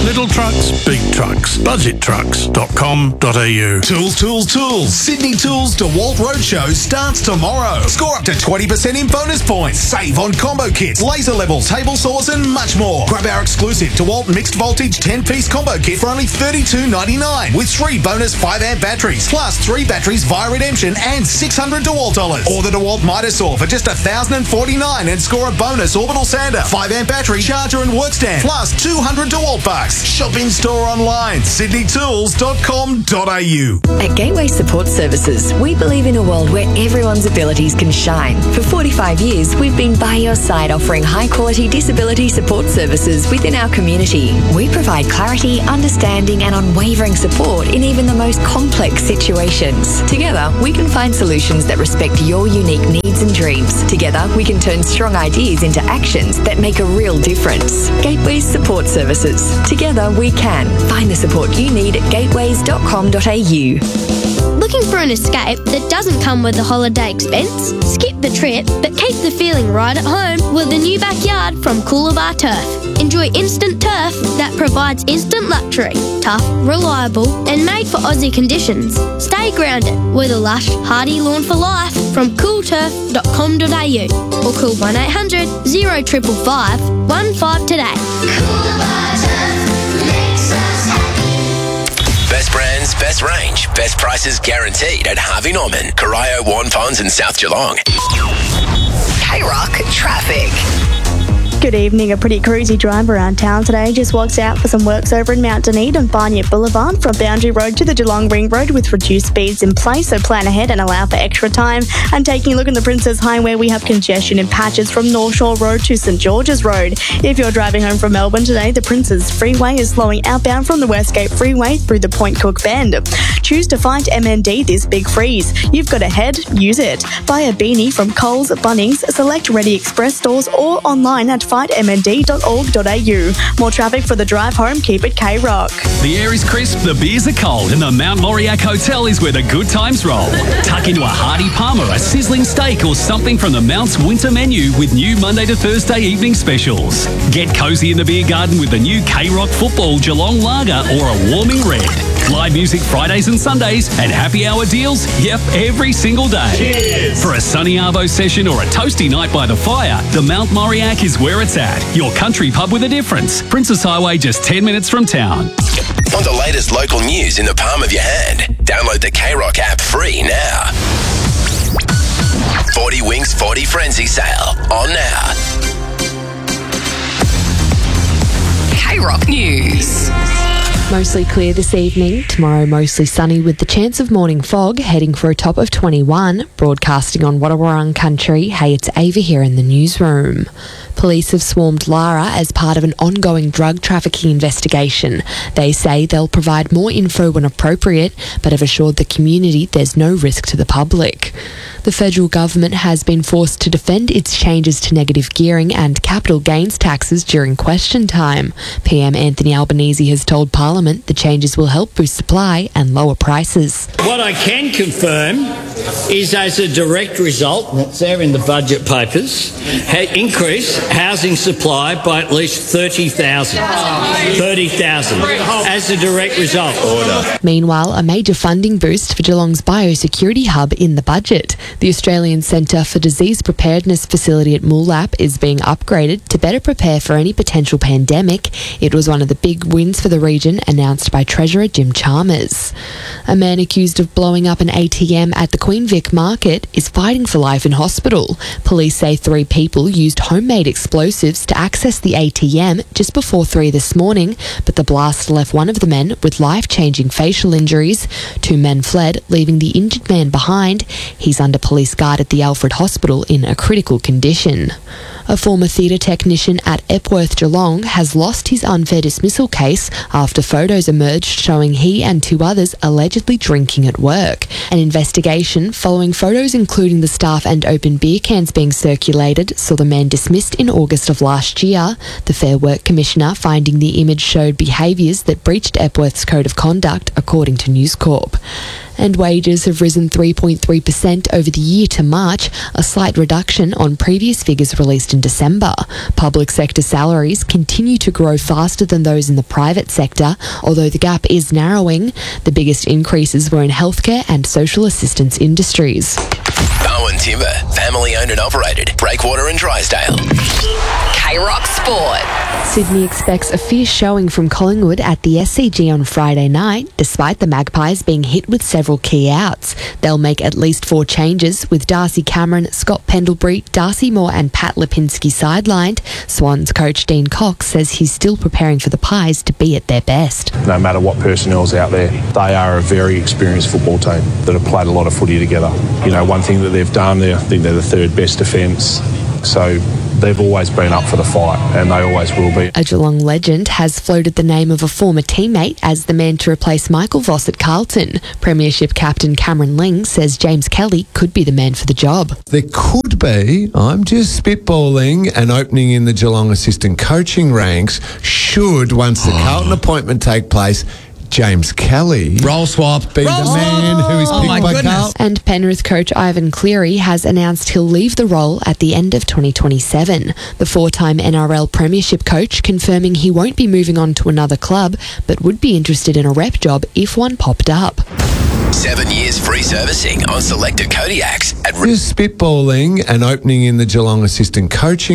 Little trucks, big trucks. Budgettrucks.com.au. Tools. Sydney Tools DeWalt Roadshow starts tomorrow. Score up to 20% in bonus points. Save on combo kits, laser levels, table saws and much more. Grab our exclusive DeWalt mixed voltage 10-piece combo kit for only $32.99 with 3 bonus 5-amp batteries, plus 3 batteries via redemption and $600 DeWalt dollars. Or the DeWalt Mitre Saw for just $1,049 and score a bonus orbital sander, 5-amp battery, charger and work stand, plus $200 DeWalt bucks. Shop in store online, sydneytools.com.au. At Gateway Support Services, we believe in a world where everyone's abilities can shine. For 45 years, we've been by your side offering high-quality disability support services within our community. We provide clarity, understanding and unwavering support in even the most complex situations. Together, we can find solutions that respect your unique needs and dreams. Together, we can turn strong ideas into actions that make a real difference. Gateways Support Services. Together, we can. Find the support you need at gateways.com.au. Looking for an escape that doesn't come with a holiday expense? Skip the trip, but keep the feeling right at home with the new backyard from Coolabah Turf. Enjoy instant turf that provides instant luxury, tough, reliable, and made for Aussie conditions. Stay grounded with a lush, hardy lawn for life from coolturf.com.au or call 1800 0555 15 today. Coolabah Turf makes us happy. Best brands, best range, best prices guaranteed at Harvey Norman, Corio, Warnfonds and South Geelong. K-Rock traffic. Good evening. A pretty cruisy drive around town today. Just walks out for some works over in Mount Dunedin and Barnier Boulevard from Boundary Road to the Geelong Ring Road with reduced speeds in place, so plan ahead and allow for extra time. And taking a look at the Princess Highway, we have congestion in patches from North Shore Road to St George's Road. If you're driving home from Melbourne today, the Princes Freeway is slowing outbound from the Westgate Freeway through the Point Cook Bend. Choose to fight MND this big freeze. You've got a head, use it. Buy a beanie from Coles, Bunnings, select Ready Express stores or online at fightmnd.org.au. More traffic for the drive home. Keep it K-Rock. The air is crisp, the beers are cold, and the Mount Moriac Hotel is where the good times roll. Tuck into a hearty Palmer, a sizzling steak, or something from the Mount's winter menu with new Monday to Thursday evening specials. Get cosy in the beer garden with the new K-Rock Football Geelong Lager or a warming red. Live music Fridays and Sundays and happy hour deals, yep, every single day. Cheers. For a sunny arvo session or a toasty night by the fire, the Mount Moriac is where it's at. Your country pub with a difference. Princess Highway, just 10 minutes from town. Want the latest local news in the palm of your hand? Download the K-Rock app free now. 40 Winks 40 Frenzy sale on now. K-Rock News. Mostly clear this evening. Tomorrow mostly sunny with the chance of morning fog, heading for a top of 21. Broadcasting on Wadawurrung country. Hey, it's Ava here in the newsroom. Police have swarmed Lara as part of an ongoing drug trafficking investigation. They say they'll provide more info when appropriate, but have assured the community there's no risk to the public. The federal government has been forced to defend its changes to negative gearing and capital gains taxes during question time. PM Anthony Albanese has told Parliament the changes will help boost supply and lower prices. What I can confirm is, as a direct result, that's there in the budget papers, increase housing supply by at least 30,000. 30,000 as a direct result. Order. Meanwhile, a major funding boost for Geelong's biosecurity hub in the budget. The Australian Centre for Disease Preparedness facility at Moolap is being upgraded to better prepare for any potential pandemic. It was one of the big wins for the region, announced by Treasurer Jim Chalmers. A man accused of blowing up an ATM at the Queen Vic Market is fighting for life in hospital. Police say 3 people used homemade explosives to access the ATM just before 3 this morning, but the blast left one of the men with life-changing facial injuries. 2 men fled, leaving the injured man behind. He's under police guard at the Alfred Hospital in a critical condition. A former theatre technician at Epworth Geelong has lost his unfair dismissal case after photos emerged showing he and 2 others allegedly drinking at work. An investigation following photos including the staff and open beer cans being circulated saw the man dismissed in August of last year, the Fair Work Commissioner finding the image showed behaviours that breached Epworth's code of conduct, according to News Corp. And wages have risen 3.3% over the year to March, a slight reduction on previous figures released in December. Public sector salaries continue to grow faster than those in the private sector, although the gap is narrowing. The biggest increases were in healthcare and social assistance industries. Bowen Timber, family owned and operated. Breakwater and Drysdale. K-Rock Sport. Sydney expects a fierce showing from Collingwood at the SCG on Friday night, despite the Magpies being hit with several key outs. They'll make at least 4 changes, with Darcy Cameron, Scott Pendlebury, Darcy Moore and Pat Lipinski sidelined. Swans coach Dean Cox says he's still preparing for the Pies to be at their best. No matter what personnel's out there, they are a very experienced football team that have played a lot of footy together. You know, one thing that they've done, I think they're the 3rd best defence. So they've always been up for the fight, and they always will be. A Geelong legend has floated the name of a former teammate as the man to replace Michael Voss at Carlton. Premiership captain Cameron Ling says James Kelly could be the man for the job. There could be, I'm just spitballing, an opening in the Geelong assistant coaching ranks should, once the Carlton appointment take place, James Kelly Roll swap. be the man who is picked by Carlton. And Penrith coach Ivan Cleary has announced he'll leave the role at the end of 2027. The 4-time NRL Premiership coach confirming he won't be moving on to another club, but would be interested in a rep job if one popped up. 7 years free servicing on selected Kodiaks at Just spitballing, an opening in the Geelong assistant coaching